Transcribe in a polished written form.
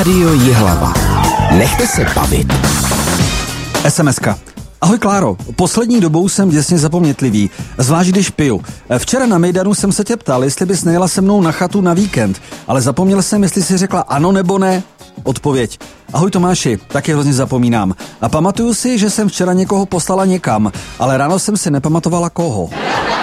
Rádio Jihlava. Nechte se bavit. SMS-ka. Ahoj Kláro, poslední dobou jsem děsně zapomnětlivý, zvlášť když piju. Včera na Mejdanu jsem se tě ptal, jestli bys nejela se mnou na chatu na víkend, ale zapomněl jsem, jestli jsi řekla ano nebo ne. Odpověď. Ahoj Tomáši, taky hrozně zapomínám. A pamatuju si, že jsem včera někoho poslala někam, ale ráno jsem si nepamatovala koho.